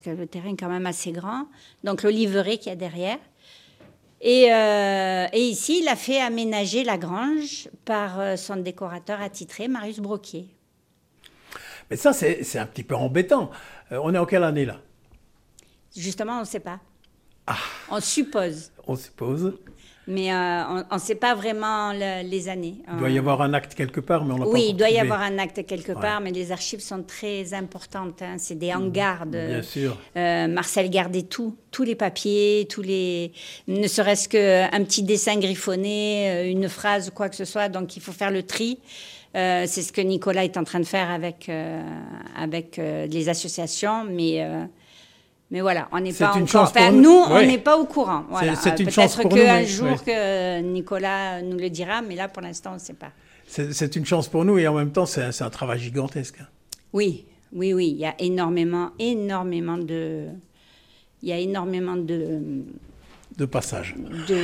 Le terrain est quand même assez grand, donc l'oliveraie qu'il y a derrière. Et ici, il a fait aménager la grange par son décorateur attitré, Marius Broquier. Mais ça, c'est un petit peu embêtant. On est en quelle année, là? Justement, on ne sait pas. Ah. On suppose. On suppose. Mais on ne sait pas vraiment les années. Il doit y avoir un acte quelque part, mais on n'a pas Oui, il doit y trouvé. avoir un acte quelque part, mais les archives sont très importantes. Hein. C'est des hangars. Bien sûr. Marcel gardait tous les papiers, ne serait-ce qu'un petit dessin griffonné, une phrase, quoi que ce soit. Donc, il faut faire le tri. C'est ce que Nicolas est en train de faire avec les associations, mais voilà, on n'est pas encore... Enfin, nous, on n'est pas au courant. Voilà. C'est une chance pour nous. Peut-être qu'un jour que Nicolas nous le dira, mais là, pour l'instant, on ne sait pas. C'est une chance pour nous et en même temps, c'est un travail gigantesque. Oui. Il y a énormément de... Il y a énormément de passages.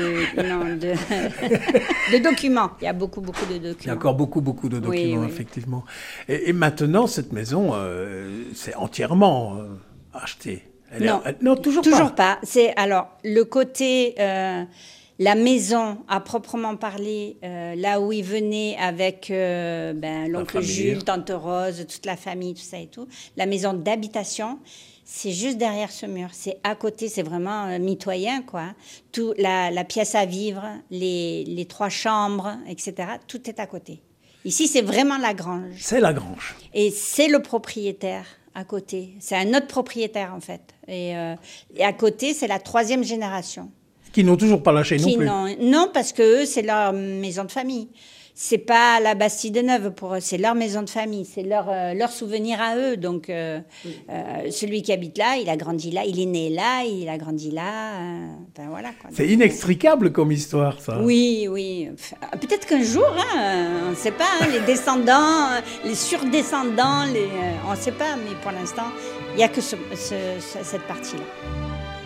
De documents. Il y a beaucoup de documents. Il y a encore beaucoup de documents, oui. Effectivement. Et maintenant, cette maison, c'est entièrement achetée. Non, toujours pas. C'est alors le côté la maison à proprement parler, là où il venait avec l'oncle Jules, tante Rose, toute la famille, tout ça et tout. La maison d'habitation, c'est juste derrière ce mur. C'est à côté, c'est vraiment mitoyen, quoi. Tout la pièce à vivre, les 3 chambres, etc. Tout est à côté. Ici, c'est vraiment la grange. C'est la grange. Et c'est le propriétaire. À côté. C'est un autre propriétaire, en fait. Et à côté, c'est la 3e génération. Qui n'ont toujours pas lâché non plus. Non, parce que eux, c'est leur maison de famille. C'est pas la Bastide-Neuve pour eux, c'est leur maison de famille, c'est leur souvenir à eux. Donc, celui qui habite là, il a grandi là, il est né là, il a grandi là. Ben voilà, quoi. C'est inextricable comme histoire, ça. Oui. Enfin, peut-être qu'un jour, on ne sait pas, les descendants, les surdescendants, on ne sait pas, mais pour l'instant, il n'y a que cette partie-là.